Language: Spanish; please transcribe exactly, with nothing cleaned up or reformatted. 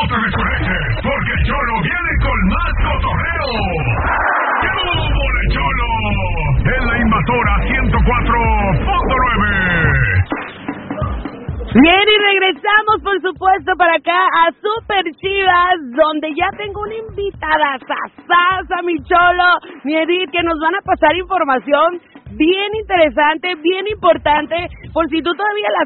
te desconectes, porque el Cholo viene con más cotorreo. ¡Qué mole, Cholo! En la Invasora ciento cuatro punto nueve. Bien, y regresamos, por supuesto, para acá a Super Chivas, donde ya tengo una invitada, sasasa, mi Cholo, mi Edith, que nos van a pasar información bien interesante, bien importante, por si tú todavía la